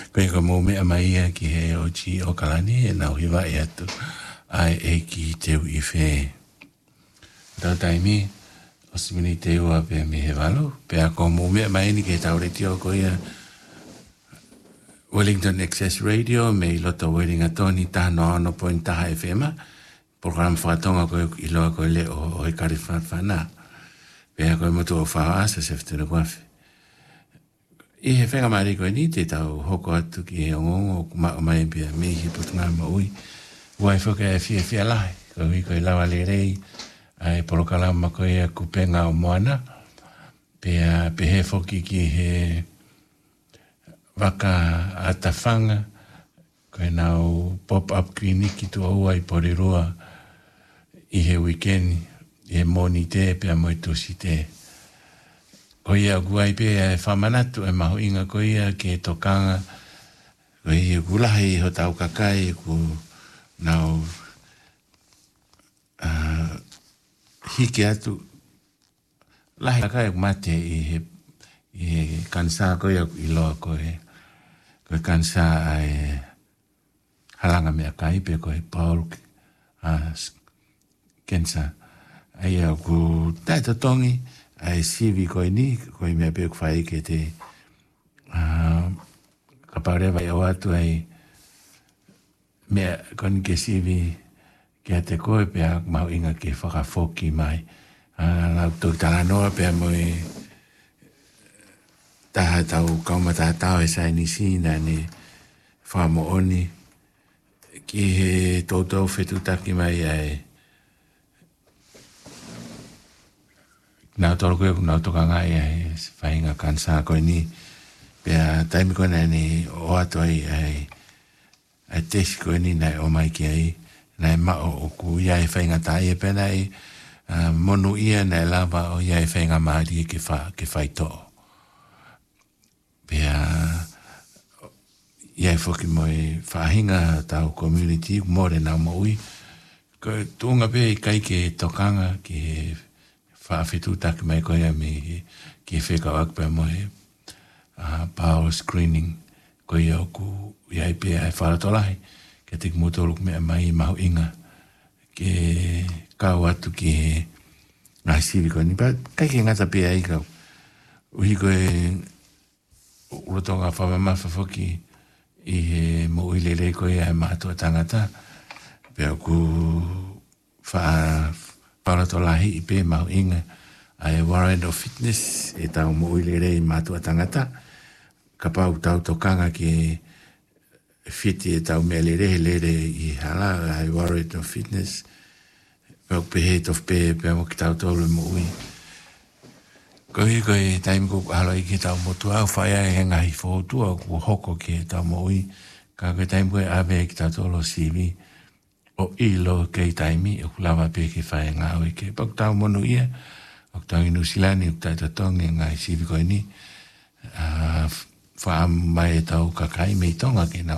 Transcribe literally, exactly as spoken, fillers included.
Koe ka mō mea mai ia ki he o chi o kalani e nau hiwa e atu ai e ki te u i whē. Tau taimi, o simini te ua pe mi he walo, pe a ko mō mea mai ni ke taureti o ko ia Wellington Access Radio me i loto Wellinga Tony tano ano point taha F M, program whatonga ko i loa ko le o i kari whanwhana. Pe a ko i motu o whaasa se whtuna kwafi. I he whenga maari koe ni te tau hoko atu ki he ongongo o kuma o mai pia me hi putunga maui. Wai whoka e fia fia lahi, ko hui koe lawa le rei, ai porokalama koe a kupenga o moana, pe a pe he whoki ki he waka a tawhanga, koe nau pop-up clinic i tu aua i Porirua i he weekend, i he moni te pe a moitusi te. Ko ia guai pe e whamanatu e maho inga ko ia ke tokanga, ko ia gulahi ho tau kakai ku nau uh, hiki atu lahi kakai mate i he, i he kansa ko ia i loa ko he, ko kansa ai halanga mea kai pe ko he Paul uh, kensa. Ai au ku taita tongi, ai sivi koe ni, koe mea pēk whai ke te uh, ka paurewa i au atu ai mea koni ke sivi ke te koe pēa mau inga ke whakafoki mai. Uh, lau tōk tala noa pēa moe taha tau kaumata tau e sai ni sina ni whamo oni ki he tōtou whetutaki mai ai nā toro koe ku nā toka ngai ai whainga kansa koe ni pia taimi koe nei ni o atu ai ai ai tesi koe ni nei o mai ki ai nei mao o ku iai whainga tai e pena ai uh, monu ia nei lava o iai whainga maari ke wha ke whaito pia iai whoki moe whahinga tau community more nā maui koe tūnga pe i kai ke tokanga ki he whaawhitu taki mai koe a me ki wheka wakpea moe uh, power screening koe au ku iai pia ai wharatolahi ke te kumotoluk mea mai mahu inga ke kau atu ki he ngai sivi koe ni pa kai ke ngata pia i kau uhi koe urotonga whamamafa whoki i he mo uilele koe ai mātua tangata pia ku wha wharatolahi i pē mau inga ai warrant of fitness e tau mo uile rei mātua tangata ka pau tau tokanga ki fiti e tau mea le rehe lere i hala ai warrant of fitness pau pe head of pē pē mo ki tau tolu mo ui koe koe taimi ko halo i ki tau motu au whaia e henga hi whautua ku hoko ki tau mo ui ka koe taimi koe abe ki tau tolo C V o ilo kei taimi o kulawa pe ke whae ngā oi ke pak tau monu ia o tau inu silani o tau tatongi ngai sivi koe ni wha mai e tau kakai mei tonga ke nau